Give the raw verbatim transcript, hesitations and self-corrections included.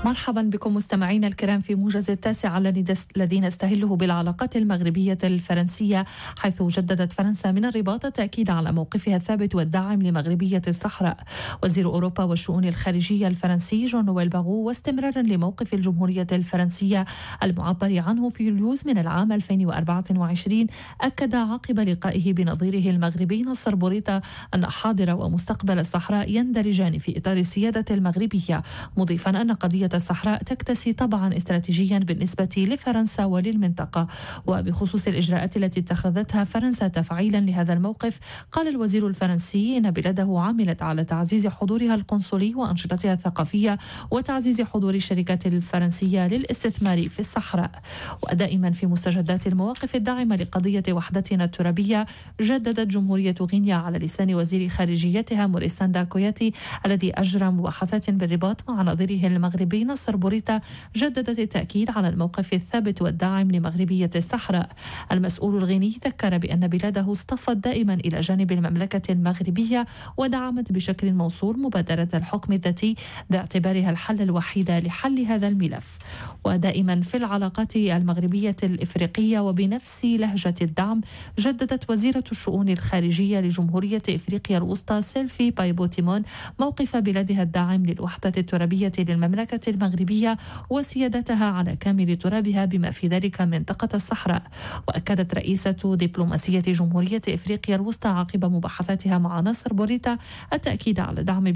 مرحبا بكم مستمعينا الكرام في موجز التاسع الذي نستهله بالعلاقات المغربية الفرنسية، حيث جددت فرنسا من الرباط التأكيد على موقفها الثابت والداعم لمغربية الصحراء. وزير أوروبا والشؤون الخارجية الفرنسي جون نويل باغو، واستمرارا لموقف الجمهورية الفرنسية المعبر عنه في يوليوز من العام ألفين وأربعة وعشرين، أكد عقب لقائه بنظيره المغربي نصر بوريطة أن حاضر ومستقبل الصحراء يندرجان في إطار السيادة المغربية، مضيفا أن قضية الصحراء تكتسي طبعا استراتيجيا بالنسبة لفرنسا وللمنطقة. وبخصوص الإجراءات التي اتخذتها فرنسا تفعيلا لهذا الموقف، قال الوزير الفرنسي إن بلاده عملت على تعزيز حضورها القنصلي وأنشطتها الثقافية وتعزيز حضور الشركات الفرنسية للاستثمار في الصحراء. ودائما في مستجدات المواقف الداعمة لقضية وحدتنا الترابية، جددت جمهورية غينيا على لسان وزير خارجيتها موريساندا كوياتي الذي أجرى مباحثات بالرباط مع نظيره المغربي نصر بوريطة، جددت التأكيد على الموقف الثابت والداعم لمغربية الصحراء. المسؤول الغيني ذكر بأن بلاده اصطفت دائما إلى جانب المملكة المغربية ودعمت بشكل موصول مبادرة الحكم الذاتي باعتبارها الحل الوحيد لحل هذا الملف. ودائما في العلاقات المغربية الإفريقية وبنفس لهجة الدعم، جددت وزيرة الشؤون الخارجية لجمهورية إفريقيا الوسطى سيلفي بايبوتيمون موقف بلادها الداعم للوحدة الترابية للمملكة المغربية وسيادتها على كامل ترابها بما في ذلك منطقة الصحراء. وأكدت رئيسة دبلوماسية جمهورية إفريقيا الوسطى عقب مباحثاتها مع نصر بوريطة التأكيد على دعم